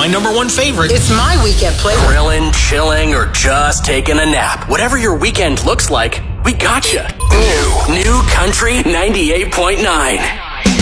number one favorite. It's my weekend playlist. Grilling, chilling, or just taking a nap. Whatever your weekend looks like, we gotcha. New Country 98.9.